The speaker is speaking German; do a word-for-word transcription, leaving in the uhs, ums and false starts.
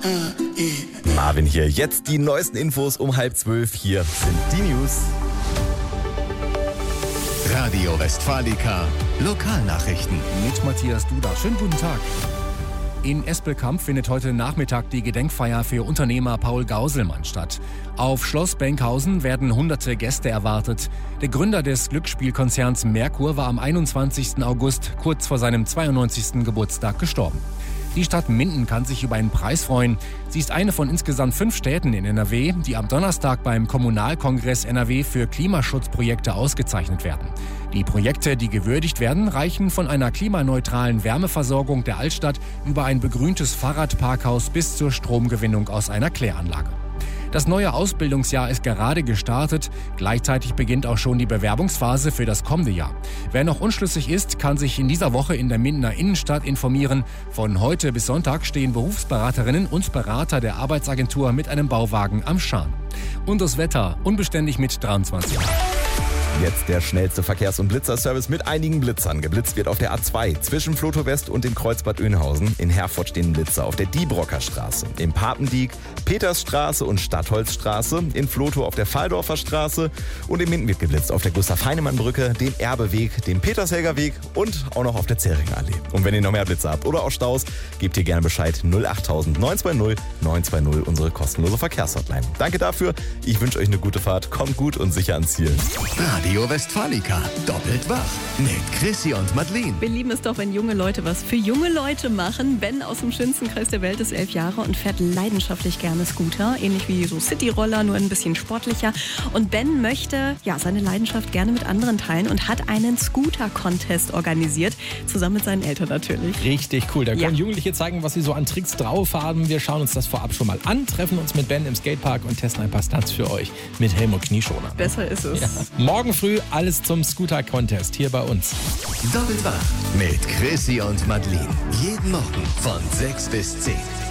Marvin hier. Jetzt die neuesten Infos um halb zwölf. Hier sind die News. Radio Westfalica, Lokalnachrichten. Mit Matthias Duda. Schönen guten Tag. In Espelkamp findet heute Nachmittag die Gedenkfeier für Unternehmer Paul Gauselmann statt. Auf Schloss Benkhausen werden hunderte Gäste erwartet. Der Gründer des Glücksspielkonzerns Merkur war am einundzwanzigsten August kurz vor seinem zweiundneunzigsten Geburtstag gestorben. Die Stadt Minden kann sich über einen Preis freuen. Sie ist eine von insgesamt fünf Städten in N R W, die am Donnerstag beim Kommunalkongress N R W für Klimaschutzprojekte ausgezeichnet werden. Die Projekte, die gewürdigt werden, reichen von einer klimaneutralen Wärmeversorgung der Altstadt über ein begrüntes Fahrradparkhaus bis zur Stromgewinnung aus einer Kläranlage. Das neue Ausbildungsjahr ist gerade gestartet. Gleichzeitig beginnt auch schon die Bewerbungsphase für das kommende Jahr. Wer noch unschlüssig ist, kann sich in dieser Woche in der Mindener Innenstadt informieren. Von heute bis Sonntag stehen Berufsberaterinnen und Berater der Arbeitsagentur mit einem Bauwagen am Scharn. Und das Wetter unbeständig mit dreiundzwanzig. Jetzt der schnellste Verkehrs- und Blitzerservice mit einigen Blitzern. Geblitzt wird auf der A zwei zwischen Floto West und dem Kreuzbad Oeynhausen. In Herford stehen Blitzer auf der Diebrocker Straße, im Papendiek, Petersstraße und Stadtholzstraße, in Floto auf der Fahldorfer Straße und in Minden wird geblitzt auf der Gustav-Heinemann-Brücke, dem Erbeweg, dem Petershelger Weg und auch noch auf der Zeringer Allee. Und wenn ihr noch mehr Blitzer habt oder auch Staus, gebt ihr gerne Bescheid null acht neun zwei null neun zwei null, unsere kostenlose Verkehrshotline. Danke dafür, ich wünsche euch eine gute Fahrt, kommt gut und sicher ans Ziel. Radio Westfalica, doppelt wach mit Chrissy und Madeleine. Wir lieben es doch, wenn junge Leute was für junge Leute machen. Ben aus dem schönsten Kreis der Welt ist elf Jahre und fährt leidenschaftlich gerne Scooter. Ähnlich wie so Cityroller, nur ein bisschen sportlicher. Und Ben möchte ja seine Leidenschaft gerne mit anderen teilen und hat einen Scooter-Contest organisiert. Zusammen mit seinen Eltern natürlich. Richtig cool. Da können Ja. Jugendliche zeigen, was sie so an Tricks drauf haben. Wir schauen uns das vorab schon mal an, treffen uns mit Ben im Skatepark und testen ein paar Stunts für euch mit Helm und Knieschoner. Besser ist es. Ja. Morgen früh alles zum Scooter-Contest hier bei uns. Doppelt wach mit Chrissy und Madeleine. Jeden Morgen von sechs bis zehn.